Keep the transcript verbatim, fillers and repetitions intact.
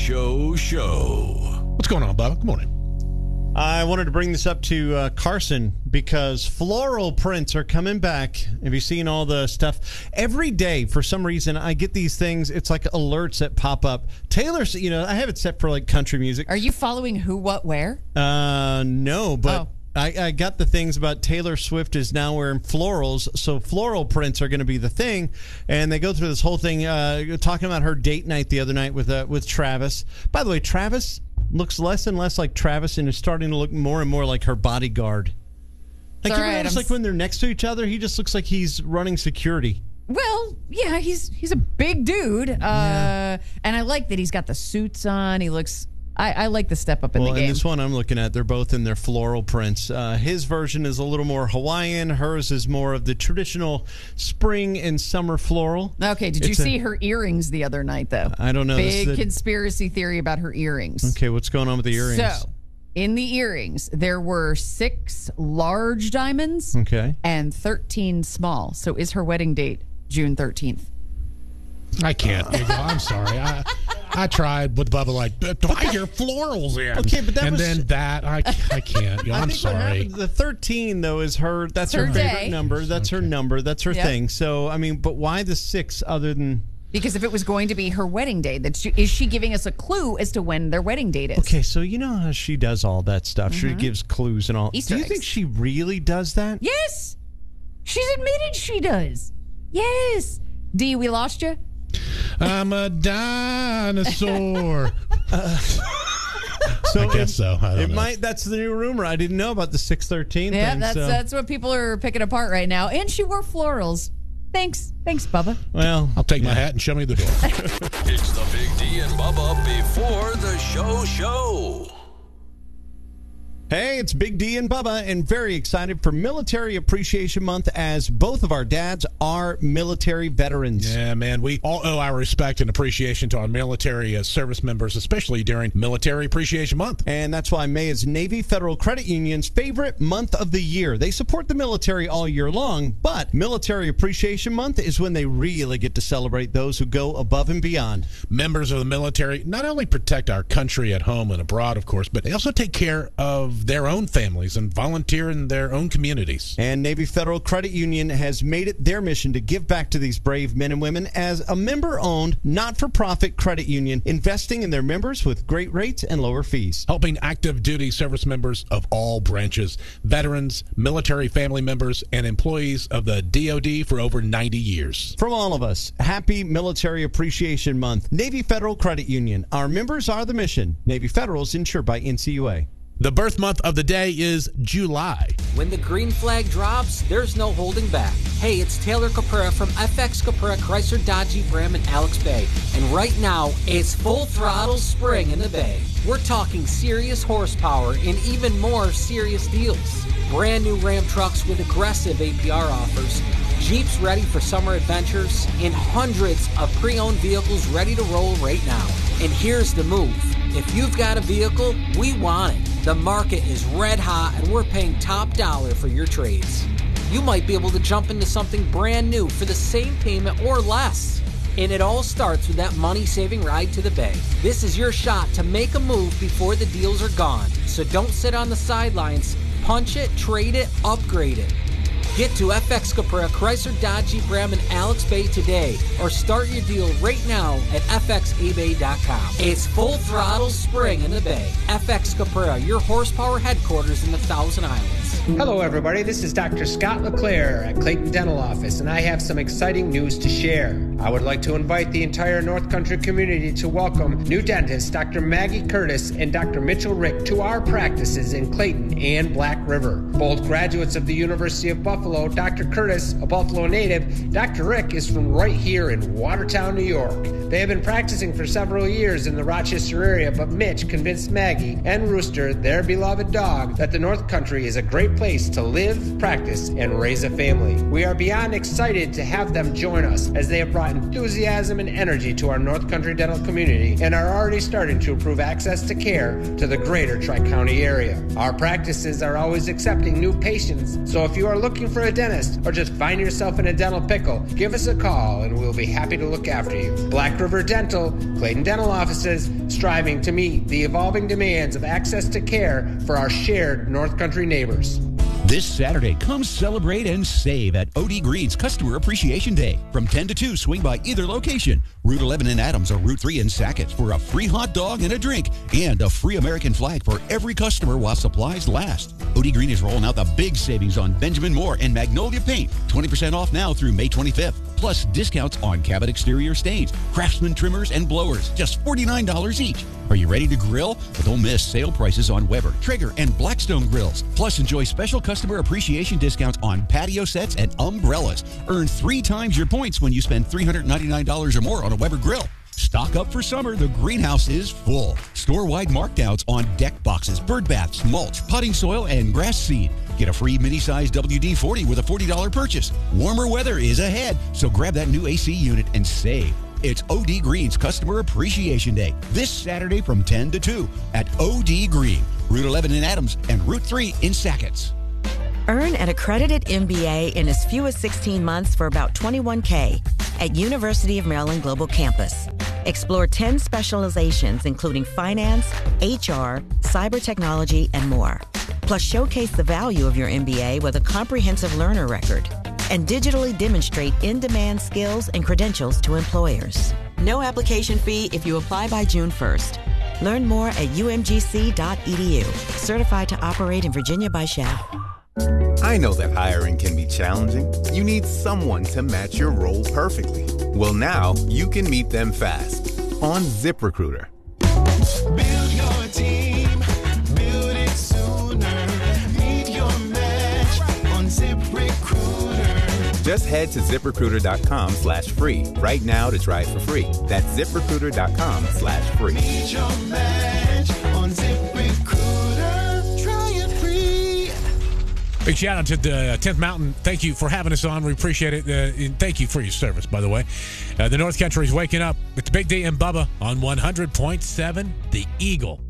Show Show. What's going on, Bubba? Good morning. I wanted to bring this up to uh, Carson because floral prints are coming back. Have you seen all the stuff? Every day, for some reason, I get these things. It's like alerts that pop up. Taylor's, you know, I have it set for like country music. Are you following Who, What, Where? Uh, no, but... Oh. I, I got the things about Taylor Swift is now wearing florals, so floral prints are going to be the thing. And they go through this whole thing, uh, talking about her date night the other night with uh, with Travis. By the way, Travis looks less and less like Travis and is starting to look more and more like her bodyguard. Like, you ever notice, like when they're next to each other, he just looks like he's running security. Well, yeah, he's he's a big dude, uh, yeah. And I like that he's got the suits on. He looks. I, I like the step up in well, the game. And this one I'm looking at, they're both in their floral prints. Uh, his version is a little more Hawaiian. Hers is more of the traditional spring and summer floral. Okay, did it's you a, see her earrings the other night, though? I don't know. Big the, conspiracy theory about her earrings. Okay, what's going on with the earrings? So, in the earrings, there were six large diamonds okay. and thirteen small. So is her wedding date June thirteenth? I can't. I'm sorry. I I tried with Bubba, like, why your florals in? Okay, but that and was... then that, I, I can't. Yo, I I'm think sorry. What happened, the thirteen, though, is her, that's her her, day. favorite number. That's okay. her number. That's her yep. thing. So, I mean, but why the six other than... Because if it was going to be her wedding day, that she, is she giving us a clue as to when their wedding date is? Okay, so you know how she does all that stuff. Mm-hmm. She gives clues and all. Easter Do you eggs. think she really does that? Yes. She's admitted she does. Yes. D, we lost you? I'm a dinosaur. uh, so I guess it, so. I don't it know. might. That's the new rumor. I didn't know about the six thirteen Yeah, thing. that's so. that's what people are picking apart right now. And she wore florals. Thanks, thanks, Bubba. Well, I'll take my hat and show me the door. It's the Big D and Bubba before the show show. Hey, it's Big D and Bubba, and very excited for Military Appreciation Month as both of our dads are military veterans. Yeah, man, we all owe our respect and appreciation to our military uh, service members, especially during Military Appreciation Month. And that's why May is Navy Federal Credit Union's favorite month of the year. They support the military all year long, but Military Appreciation Month is when they really get to celebrate those who go above and beyond. Members of the military not only protect our country at home and abroad, of course, but they also take care of their own families and volunteer in their own communities. And Navy Federal Credit Union has made it their mission to give back to these brave men and women as a member-owned, not-for-profit credit union, investing in their members with great rates and lower fees. Helping active duty service members of all branches, veterans, military family members, and employees of the D O D for over ninety years. From all of us, happy Military Appreciation Month. Navy Federal Credit Union. Our members are the mission. Navy Federal is insured by N C U A. The birth month of the day is July. When the green flag drops, there's no holding back. Hey, it's Taylor Caprera from F X Caprera Chrysler Dodge Jeep Ram in Alex Bay. And right now, it's full throttle spring in the Bay. We're talking serious horsepower and even more serious deals. Brand new Ram trucks with aggressive A P R offers, Jeeps ready for summer adventures, and hundreds of pre-owned vehicles ready to roll right now. And here's the move. If you've got a vehicle, we want it. The market is red hot and we're paying top dollar for your trades. You might be able to jump into something brand new for the same payment or less. And it all starts with that money-saving ride to the Bay. This is your shot to make a move before the deals are gone. So don't sit on the sidelines. Punch it, trade it, upgrade it. Get to F X Caprera Chrysler Dodge Jeep Ram in Alex Bay today or start your deal right now at F X A bay dot com. It's full throttle spring in the Bay. F X Caprera, your horsepower headquarters in the Thousand Islands. Hello everybody, this is Doctor Scott LeClaire at Clayton Dental Office, and I have some exciting news to share. I would like to invite the entire North Country community to welcome new dentists Doctor Maggie Curtis and Doctor Mitchell Rick to our practices in Clayton and Black River. Both graduates of the University of Buffalo, Doctor Curtis, a Buffalo native, Doctor Rick is from right here in Watertown, New York. They have been practicing for several years in the Rochester area, but Mitch convinced Maggie and Rooster, their beloved dog, that the North Country is a great place to live, practice, and raise a family. We are beyond excited to have them join us as they have brought enthusiasm and energy to our North Country dental community and are already starting to improve access to care to the greater Tri-County area. Our practices are always accepting new patients, so if you are looking for for a dentist, or just find yourself in a dental pickle, give us a call and we'll be happy to look after you. Black River Dental, Clayton Dental Offices, striving to meet the evolving demands of access to care for our shared North Country neighbors. This Saturday, come celebrate and save at O D Green's Customer Appreciation Day. From ten to two, swing by either location, Route eleven in Adams or Route three in Sackett, for a free hot dog and a drink and a free American flag for every customer while supplies last. O D Green is rolling out the big savings on Benjamin Moore and Magnolia Paint. twenty percent off now through May twenty-fifth. Plus discounts on cabin exterior stains, Craftsman trimmers, and blowers, just forty-nine dollars each. Are you ready to grill? Well, don't miss sale prices on Weber, Traeger, and Blackstone grills. Plus, enjoy special customer appreciation discounts on patio sets and umbrellas. Earn three times your points when you spend three hundred ninety-nine dollars or more on a Weber grill. Stock up for summer. The greenhouse is full. Store-wide markdowns on deck boxes, bird baths, mulch, potting soil, and grass seed. Get a free mini-size W D forty with a forty dollars purchase. Warmer weather is ahead, so grab that new A C unit and save. It's O D Green's Customer Appreciation Day this Saturday from ten to two at O D Green, Route eleven in Adams and Route three in Sackett. Earn an accredited M B A in as few as sixteen months for about twenty-one thousand dollars at University of Maryland Global Campus. Explore ten specializations including finance, H R, cyber technology, and more. Plus, showcase the value of your M B A with a comprehensive learner record and digitally demonstrate in-demand skills and credentials to employers. No application fee if you apply by June first. Learn more at U M G C dot E D U. Certified to operate in Virginia by S H A. I know that hiring can be challenging. You need someone to match your role perfectly. Well, now you can meet them fast on ZipRecruiter. Build your team, build it sooner. Meet your match on ZipRecruiter. Just head to ZipRecruiter.com slash free right now to try it for free. That's ZipRecruiter.com slash free. Meet your match on ZipRecruiter. Try it free. Big shout out to the tenth Mountain. Thank you for having us on. We appreciate it. Uh, and thank you for your service, by the way. Uh, the North Country is waking up with Big D and Bubba on one hundred point seven The Eagle.